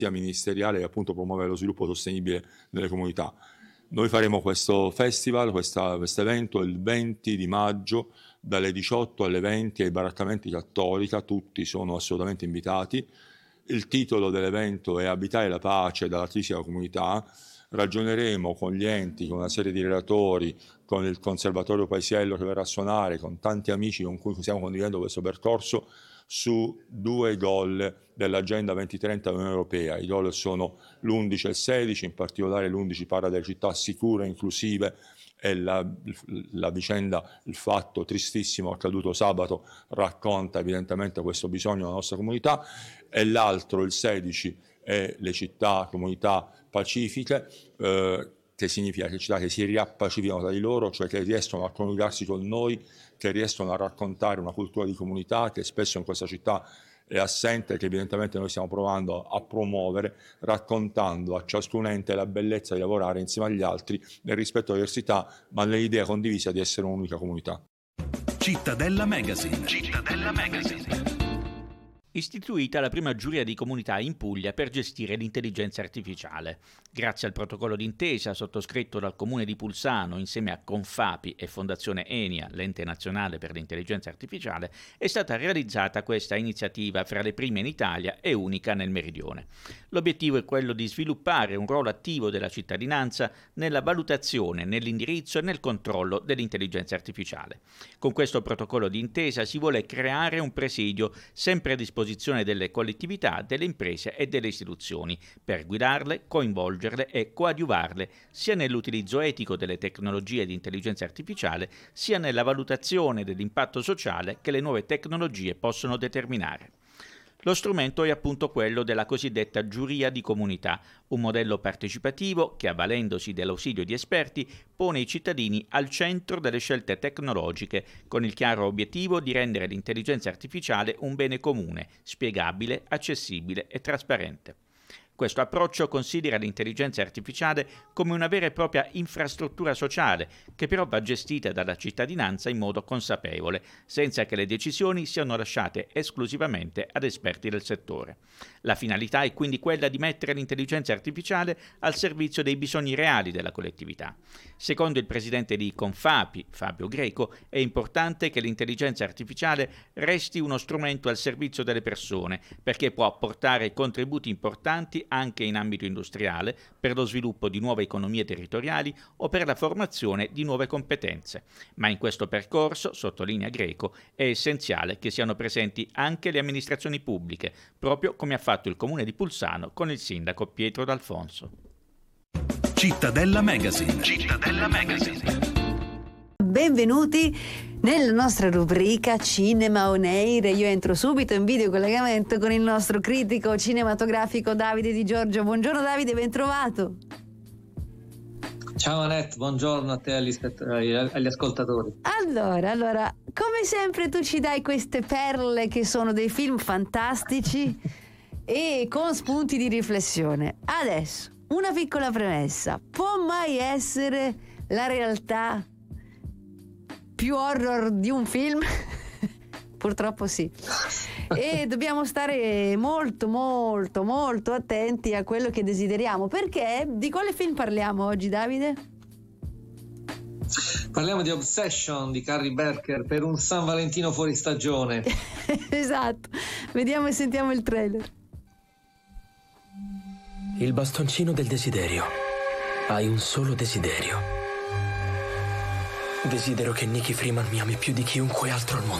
ministeriale è appunto promuovere lo sviluppo sostenibile nelle comunità. Noi faremo questo festival, questo evento il 20 di maggio dalle 18 alle 20 ai baraccamenti Cattolica, tutti sono assolutamente invitati. Il titolo dell'evento è Abitare la pace dall'artistica comunità. Ragioneremo con gli enti, con una serie di relatori, con il Conservatorio Paesiello che verrà a suonare, con tanti amici con cui stiamo condividendo questo percorso, su 2 goal dell'Agenda 2030 dell'Unione Europea. I goal sono l'11 e il 16, in particolare l'11 parla delle città sicure e inclusive, e la vicenda, il fatto tristissimo accaduto sabato racconta evidentemente questo bisogno della nostra comunità, e l'altro, il 16, è le città, comunità pacifiche, che significa che città che si riappacificano tra di loro, cioè che riescono a coniugarsi con noi, che riescono a raccontare una cultura di comunità che spesso in questa città è assente e che evidentemente noi stiamo provando a promuovere, raccontando a ciascun ente la bellezza di lavorare insieme agli altri nel rispetto della diversità, ma nell'idea condivisa di essere un'unica comunità. Cittadella Magazine. Cittadella Magazine. Istituita la prima giuria di comunità in Puglia per gestire l'intelligenza artificiale. Grazie al protocollo d'intesa sottoscritto dal Comune di Pulsano insieme a Confapi e Fondazione ENIA, l'ente nazionale per l'intelligenza artificiale, è stata realizzata questa iniziativa fra le prime in Italia e unica nel Meridione. L'obiettivo è quello di sviluppare un ruolo attivo della cittadinanza nella valutazione, nell'indirizzo e nel controllo dell'intelligenza artificiale. Con questo protocollo d'intesa si vuole creare un presidio sempre a disposizione delle collettività, delle imprese e delle istituzioni per guidarle, coinvolgerle e coadiuvarle sia nell'utilizzo etico delle tecnologie di intelligenza artificiale sia nella valutazione dell'impatto sociale che le nuove tecnologie possono determinare. Lo strumento è appunto quello della cosiddetta giuria di comunità, un modello partecipativo che, avvalendosi dell'ausilio di esperti, pone i cittadini al centro delle scelte tecnologiche, con il chiaro obiettivo di rendere l'intelligenza artificiale un bene comune, spiegabile, accessibile e trasparente. Questo approccio considera l'intelligenza artificiale come una vera e propria infrastruttura sociale, che però va gestita dalla cittadinanza in modo consapevole, senza che le decisioni siano lasciate esclusivamente ad esperti del settore. La finalità è quindi quella di mettere l'intelligenza artificiale al servizio dei bisogni reali della collettività. Secondo il presidente di Confapi, Fabio Greco, è importante che l'intelligenza artificiale resti uno strumento al servizio delle persone, perché può apportare contributi importanti anche in ambito industriale, per lo sviluppo di nuove economie territoriali o per la formazione di nuove competenze. Ma in questo percorso, sottolinea Greco, è essenziale che siano presenti anche le amministrazioni pubbliche, proprio come ha fatto il Comune di Pulsano con il sindaco Pietro D'Alfonso. Cittadella Magazine. Cittadella Magazine. Benvenuti nella nostra rubrica Cinema on Air. Io entro subito in video collegamento con il nostro critico cinematografico Davide Di Giorgio. Buongiorno Davide, ben trovato. Ciao Annette, buongiorno a te e agli ascoltatori. Allora, come sempre tu ci dai queste perle che sono dei film fantastici e con spunti di riflessione. Adesso, una piccola premessa: può mai essere la realtà più horror di un film? Purtroppo sì. E dobbiamo stare molto attenti a quello che desideriamo. Perché di quale film parliamo oggi, Davide? Parliamo di Obsession di Carrie Berker, per un San Valentino fuori stagione. Esatto. Vediamo e sentiamo il trailer. Il bastoncino del desiderio. Hai un solo desiderio. Desidero che Nikki Freeman mi ami più di chiunque altro al mondo.